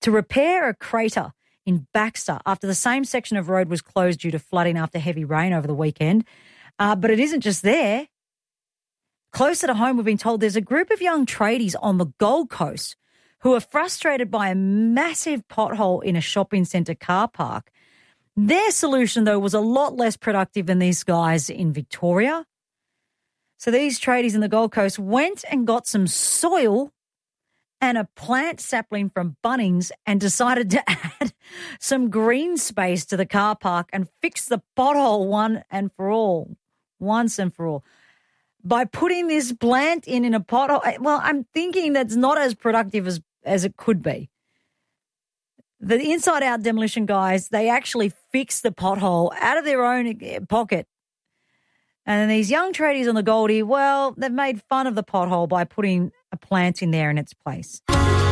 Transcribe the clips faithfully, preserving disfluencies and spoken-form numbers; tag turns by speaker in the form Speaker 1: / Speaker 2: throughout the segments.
Speaker 1: to repair a crater in Baxter after the same section of road was closed due to flooding after heavy rain over the weekend. Uh, but it isn't just there. Closer to home, we've been told there's a group of young tradies on the Gold Coast who are frustrated by a massive pothole in a shopping centre car park. Their solution, though, was a lot less productive than these guys in Victoria. So these tradies in the Gold Coast went and got some soil and a plant sapling from Bunnings and decided to add some green space to the car park and fix the pothole one and for all, once and for all. By putting this plant in in a pothole, well, I'm thinking that's not as productive as, as it could be. The Inside Out demolition guys, they actually fixed the pothole out of their own pocket. And these young tradies on the Goldie, well, they've made fun of the pothole by putting a plant in there in its place.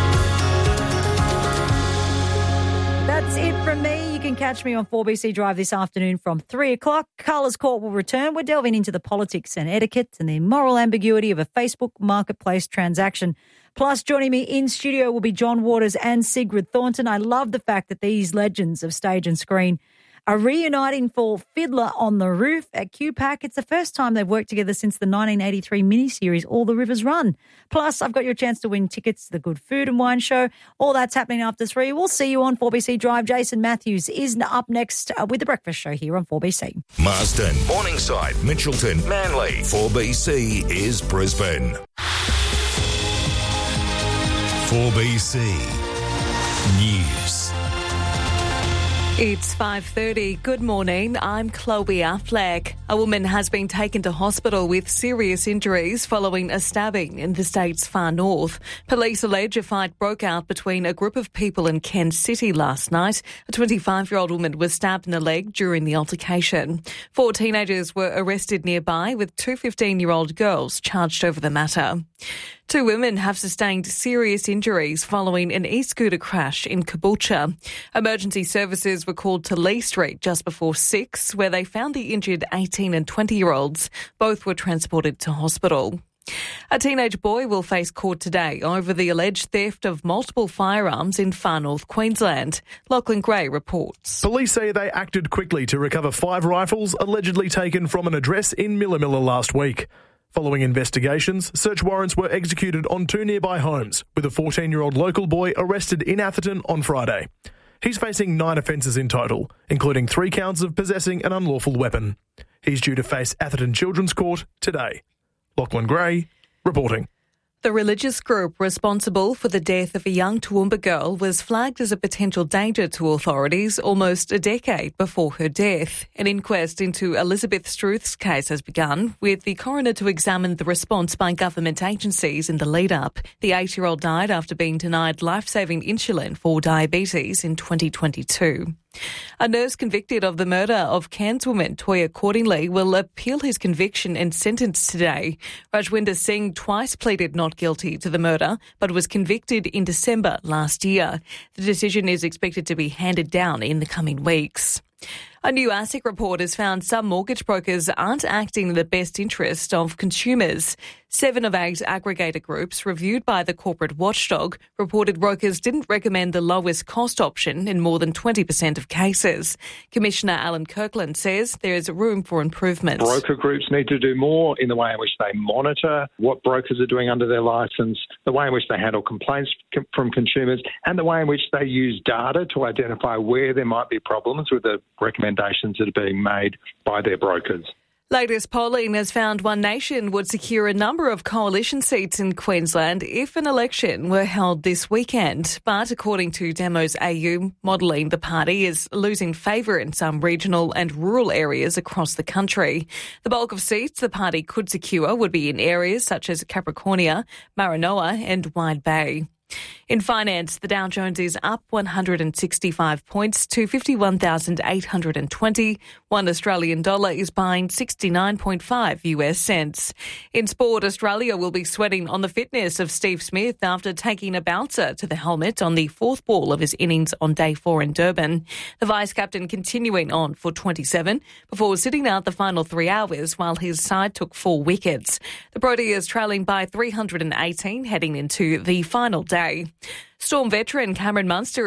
Speaker 1: That's it from me. You can catch me on four B C Drive this afternoon from three o'clock. Carla's Court will return. We're delving into the politics and etiquette and the moral ambiguity of a Facebook marketplace transaction. Plus, joining me in studio will be John Waters and Sigrid Thornton. I love the fact that these legends of stage and screen are reuniting for Fiddler on the Roof at Q PAC. It's the first time they've worked together since the nineteen eighty-three miniseries All the Rivers Run. Plus, I've got your chance to win tickets to the Good Food and Wine Show. All that's happening after three. We'll see you on four B C Drive. Jason Matthews is up next uh, with The Breakfast Show here on four B C.
Speaker 2: Marsden, Morningside, Mitchelton, Manly. four B C is Brisbane. four B C News.
Speaker 3: It's five thirty. Good morning. I'm Chloe Affleck. A woman has been taken to hospital with serious injuries following a stabbing in the state's far north. Police allege a fight broke out between a group of people in Kent City last night. A twenty-five-year-old woman was stabbed in the leg during the altercation. Four teenagers were arrested nearby, with two fifteen-year-old girls charged over the matter. Two women have sustained serious injuries following an e-scooter crash in Caboolture. Emergency services were called to Lee Street just before six, where they found the injured eighteen and twenty-year-olds. Both were transported to hospital. A teenage boy will face court today over the alleged theft of multiple firearms in far north Queensland. Lachlan Gray reports.
Speaker 4: Police say they acted quickly to recover five rifles allegedly taken from an address in Millamilla last week. Following investigations, search warrants were executed on two nearby homes, with a fourteen-year-old local boy arrested in Atherton on Friday. He's facing nine offences in total, including three counts of possessing an unlawful weapon. He's due to face Atherton Children's Court today. Lachlan Gray, reporting.
Speaker 3: The religious group responsible for the death of a young Toowoomba girl was flagged as a potential danger to authorities almost a decade before her death. An inquest into Elizabeth Struth's case has begun, with the coroner to examine the response by government agencies in the lead-up. The eight-year-old died after being denied life-saving insulin for diabetes in twenty twenty-two. A nurse convicted of the murder of Cairns woman Toya Cordingley will appeal his conviction and sentence today. Rajwinder Singh twice pleaded not guilty to the murder, but was convicted in December last year. The decision is expected to be handed down in the coming weeks. A new ASIC report has found some mortgage brokers aren't acting in the best interest of consumers. Seven of eight aggregator groups reviewed by the corporate watchdog reported brokers didn't recommend the lowest cost option in more than twenty percent of cases. Commissioner Alan Kirkland says there is room for improvement.
Speaker 5: Broker groups need to do more in the way in which they monitor what brokers are doing under their licence, the way in which they handle complaints from consumers, and the way in which they use data to identify where there might be problems with the recommendations that are being made by their brokers.
Speaker 3: Latest polling has found One Nation would secure a number of coalition seats in Queensland if an election were held this weekend. But according to Demos A U, modelling the party is losing favour in some regional and rural areas across the country. The bulk of seats the party could secure would be in areas such as Capricornia, Maranoa and Wide Bay. In finance, the Dow Jones is up one hundred sixty-five points to fifty-one thousand eight hundred twenty. One Australian dollar is buying sixty-nine point five U S cents. In sport, Australia will be sweating on the fitness of Steve Smith after taking a bouncer to the helmet on the fourth ball of his innings on day four in Durban. The vice-captain continuing on for twenty-seven before sitting out the final three hours while his side took four wickets. The Proteas trailing by three hundred eighteen heading into the final day. Storm veteran Cameron Munster